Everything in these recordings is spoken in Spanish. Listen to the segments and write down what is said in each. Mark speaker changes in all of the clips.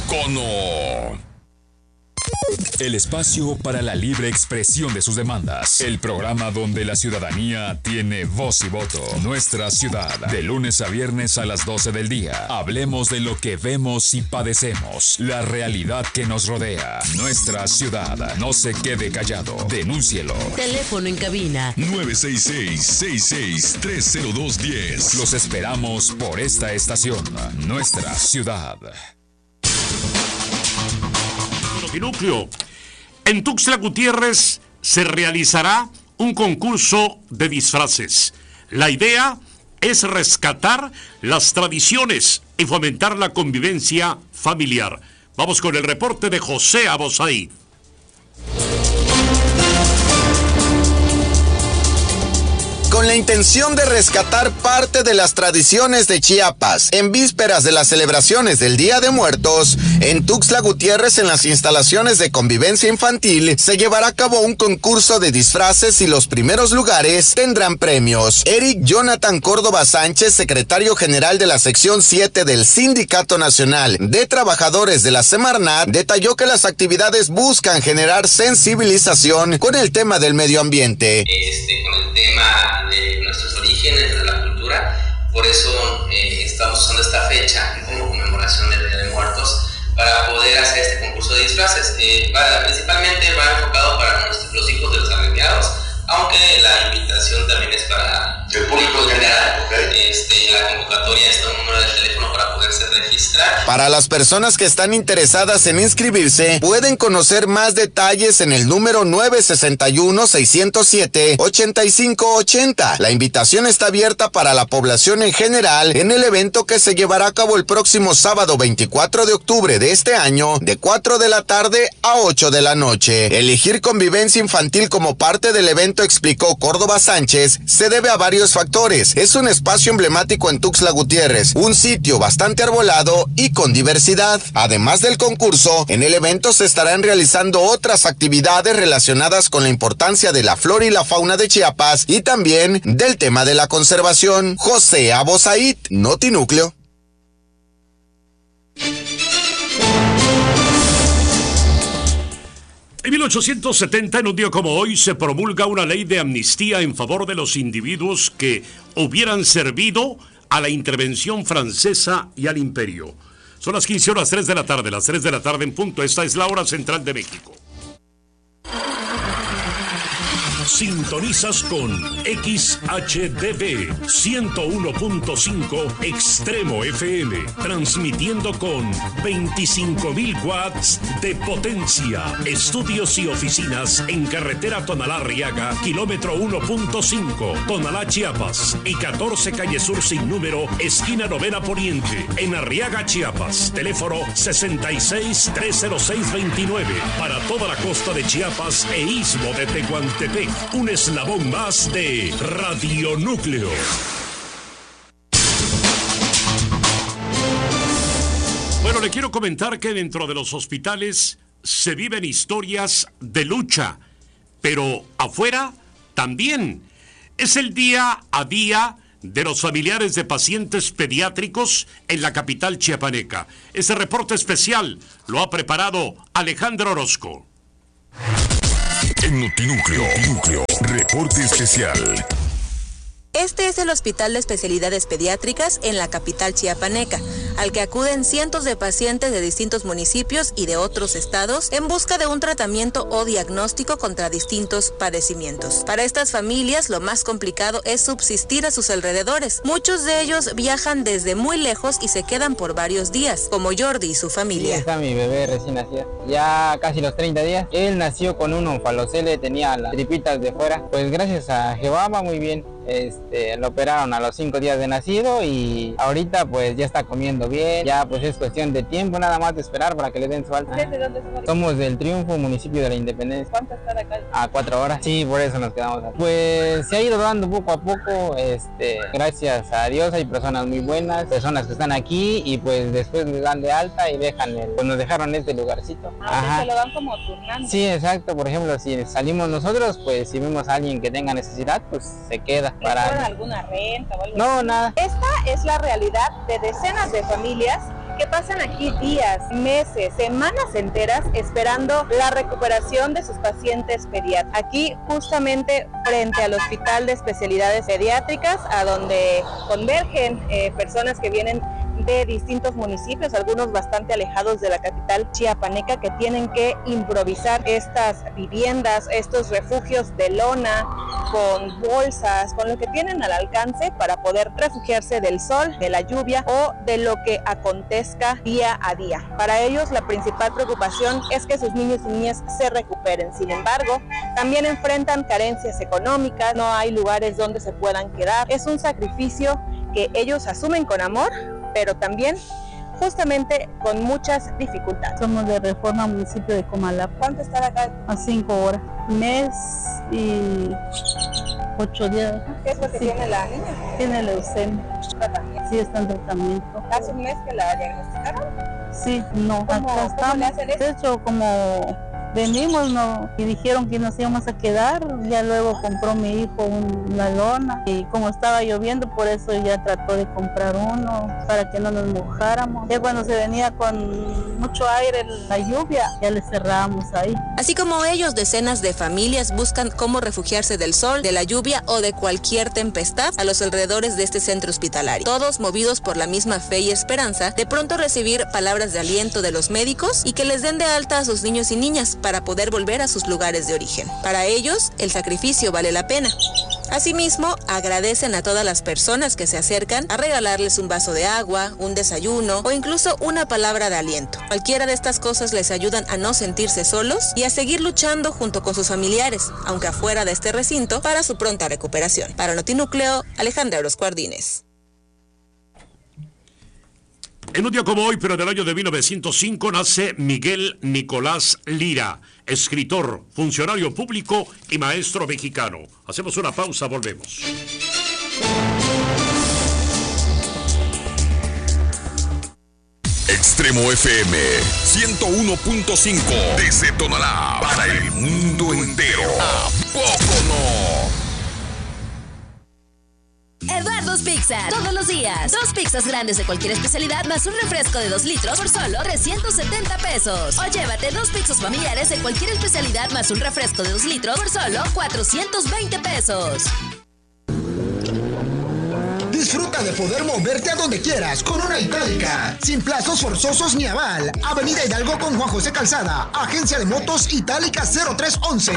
Speaker 1: Icono. El espacio para la libre expresión de sus demandas. El programa donde la ciudadanía tiene voz y voto. Nuestra ciudad. De lunes a viernes a las 12 del día. Hablemos de lo que vemos y padecemos. La realidad que nos rodea. Nuestra ciudad. No se quede callado. Denúncielo.
Speaker 2: Teléfono en cabina
Speaker 1: 966-66-30210. Los esperamos por esta estación. Nuestra ciudad.
Speaker 3: Núcleo. En Tuxtla Gutiérrez se realizará un concurso de disfraces. La idea es rescatar las tradiciones y fomentar la convivencia familiar. Vamos con el reporte de José Abosaí.
Speaker 4: Con la intención de rescatar parte de las tradiciones de Chiapas, en vísperas de las celebraciones del Día de Muertos, en Tuxtla Gutiérrez, en las instalaciones de convivencia infantil, se llevará a cabo un concurso de disfraces y los primeros lugares tendrán premios. Eric Jonathan Córdoba Sánchez, secretario general de la sección 7 del Sindicato Nacional de Trabajadores de la Semarnat, detalló que las actividades buscan generar sensibilización con el tema del medio ambiente.
Speaker 5: Con el tema de nuestros orígenes, de la cultura, por eso estamos usando esta fecha como conmemoración del Día de Muertos para poder hacer este concurso de disfraces. Principalmente va enfocado para los hijos de los agremiados, aunque la invitación también es para el público general. La convocatoria está un número de teléfono para poderse registrar.
Speaker 4: Para las personas que están interesadas en inscribirse, pueden conocer más detalles en el número 961-607-8580. La invitación está abierta para la población en general en el evento que se llevará a cabo el próximo sábado 24 de octubre de este año, de 4 de la tarde a 8 de la noche. Elegir convivencia infantil como parte del evento, explicó Córdoba Sánchez, se debe a varios factores. Es un espacio emblemático en Tuxtla Gutiérrez, un sitio bastante arbolado y con diversidad. Además del concurso, en el evento se estarán realizando otras actividades relacionadas con la importancia de la flora y la fauna de Chiapas y también del tema de la conservación. José Abosaí, Notinúcleo.
Speaker 3: En 1870, en un día como hoy, se promulga una ley de amnistía en favor de los individuos que hubieran servido a la intervención francesa y al imperio. Son las 15 horas 3 de la tarde, las 3 de la tarde en punto. Esta es la hora central de México. Sintonizas con XHDB 101.5 Extremo FM, transmitiendo con 25.000 watts de potencia. Estudios y oficinas en carretera Tonalá-Arriaga, kilómetro 1.5, Tonalá, Chiapas, y 14 calle Sur sin número, esquina Novena Poniente, en Arriaga, Chiapas. Teléfono 66-306-29, para toda la costa de Chiapas e istmo de Tehuantepec. Un eslabón más de Radio Núcleo. Bueno, le quiero comentar que dentro de los hospitales se viven historias de lucha, pero afuera también. Es el día a día de los familiares de pacientes pediátricos en la capital chiapaneca. Ese reporte especial lo ha preparado Alejandro Orozco.
Speaker 1: En Notinúcleo, reporte especial.
Speaker 6: Este es el Hospital de Especialidades Pediátricas en la capital chiapaneca, al que acuden cientos de pacientes de distintos municipios y de otros estados en busca de un tratamiento o diagnóstico contra distintos padecimientos. Para estas familias, lo más complicado es subsistir a sus alrededores. Muchos de ellos viajan desde muy lejos y se quedan por varios días, como Jordi y su familia.
Speaker 7: Sí, está mi bebé recién nacido, ya casi los 30 días. Él nació con un onfalocele, tenía las tripitas de fuera. Pues gracias a Jehová va muy bien. Lo operaron a los 5 días de nacido y ahorita pues ya está comiendo bien, ya pues es cuestión de tiempo nada más de esperar para que le den su alta.
Speaker 8: ¿De dónde son?
Speaker 7: Somos del Triunfo, municipio de la Independencia.
Speaker 8: ¿Cuánto está de acá?
Speaker 7: A 4 horas. Sí, por eso nos quedamos aquí. Pues se ha ido dando poco a poco, gracias a Dios hay personas muy buenas, personas que están aquí y pues después les dan de alta y dejan pues nos dejaron este lugarcito.
Speaker 8: Se lo dan como turnando.
Speaker 7: Sí, exacto, por ejemplo si salimos nosotros, pues si vemos a alguien que tenga necesidad, pues se queda.
Speaker 8: ¿Para alguna renta o algo?
Speaker 7: No, nada.
Speaker 8: Esta es la realidad de decenas de familias
Speaker 6: que pasan aquí días, meses, semanas enteras esperando la recuperación de sus pacientes pediátricos. Aquí justamente frente al Hospital de Especialidades Pediátricas, a donde convergen personas que vienen de distintos municipios, algunos bastante alejados de la capital chiapaneca, que tienen que improvisar estas viviendas, estos refugios de lona, con bolsas, con lo que tienen al alcance para poder refugiarse del sol, de la lluvia o de lo que acontezca día a día. Para ellos la principal preocupación es que sus niños y niñas se recuperen. Sin embargo, también enfrentan carencias económicas, no hay lugares donde se puedan quedar. Es un sacrificio que ellos asumen con amor, pero también justamente con muchas dificultades.
Speaker 2: Somos de Reforma, municipio de Comalapa.
Speaker 6: ¿Cuánto está acá?
Speaker 2: A 5 horas. Mes y 8 días.
Speaker 6: ¿Qué es lo que tiene la niña?
Speaker 2: Tiene leucemia.
Speaker 6: ¿Tratamiento?
Speaker 2: Sí, está en tratamiento.
Speaker 6: ¿Hace un mes que la diagnosticaron?
Speaker 2: Sí, no.
Speaker 6: ¿Cómo le hacen eso?
Speaker 2: De hecho, como venimos y dijeron que nos íbamos a quedar, ya luego compró mi hijo una lona y como estaba lloviendo, por eso ya trató de comprar uno para que no nos mojáramos. Ya cuando se venía con mucho aire la lluvia, ya le cerramos ahí.
Speaker 6: Así como ellos, decenas de familias buscan cómo refugiarse del sol, de la lluvia o de cualquier tempestad a los alrededores de este centro hospitalario. Todos movidos por la misma fe y esperanza de pronto recibir palabras de aliento de los médicos y que les den de alta a sus niños y niñas para poder volver a sus lugares de origen. Para ellos, el sacrificio vale la pena. Asimismo, agradecen a todas las personas que se acercan a regalarles un vaso de agua, un desayuno o incluso una palabra de aliento. Cualquiera de estas cosas les ayudan a no sentirse solos y a seguir luchando junto con sus familiares, aunque afuera de este recinto, para su pronta recuperación. Para Notinúcleo, Alejandra Orozco Ardínez.
Speaker 3: En un día como hoy, pero del año de 1905, nace Miguel Nicolás Lira, escritor, funcionario público y maestro mexicano. Hacemos una pausa, volvemos.
Speaker 1: Extremo FM 101.5 desde Tonalá para el mundo entero. ¿A poco no?
Speaker 9: Eduardo's Pizza, todos los días. 2 pizzas grandes de cualquier especialidad más un refresco de 2 litros por solo 370 pesos. O llévate 2 pizzas familiares de cualquier especialidad más un refresco de 2 litros por solo 420 pesos.
Speaker 10: Disfruta de poder moverte a donde quieras con una Itálica, sin plazos forzosos ni aval. Avenida Hidalgo con Juan José Calzada, Agencia de Motos Itálica 0311.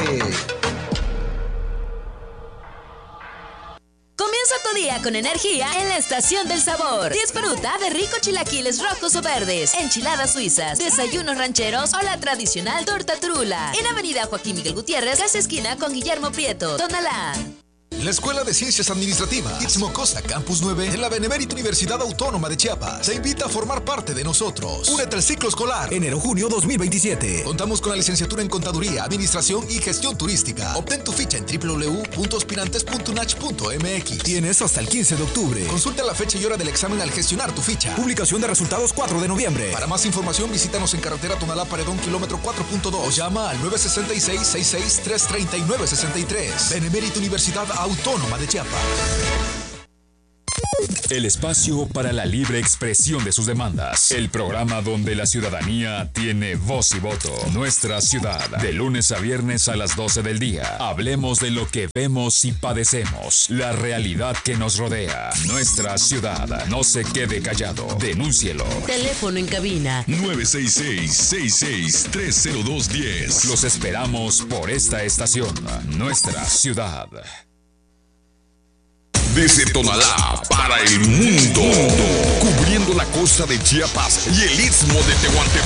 Speaker 9: Comienza tu día con energía en la Estación del Sabor. Disfruta de ricos chilaquiles rojos o verdes, enchiladas suizas, desayunos rancheros o la tradicional torta trula. En Avenida Joaquín Miguel Gutiérrez, casi esquina con Guillermo Prieto, Tonalá.
Speaker 11: La Escuela de Ciencias Administrativas, Istmo Costa Campus 9, en la Benemérita Universidad Autónoma de Chiapas, te invita a formar parte de nosotros. Únete al ciclo escolar enero-junio 2027. Contamos con la licenciatura en Contaduría, Administración y Gestión Turística. Obtén tu ficha en www.aspirantes.unach.mx. Tienes hasta el 15 de octubre. Consulta la fecha y hora del examen al gestionar tu ficha. Publicación de resultados 4 de noviembre. Para más información, visítanos en carretera Tonalá Paredón, kilómetro 4.2. O llama al 966-66-339-63. Benemérita Universidad Autónoma de Chiapas.
Speaker 1: El espacio para la libre expresión de sus demandas. El programa donde la ciudadanía tiene voz y voto. Nuestra ciudad. De lunes a viernes a las 12 del día. Hablemos de lo que vemos y padecemos. La realidad que nos rodea. Nuestra ciudad. No se quede callado. Denúncielo.
Speaker 9: Teléfono en cabina
Speaker 1: 966-66-30210. Los esperamos por esta estación. Nuestra ciudad. Desde Tonalá para el mundo, cubriendo la costa de Chiapas y el istmo de Tehuantepec.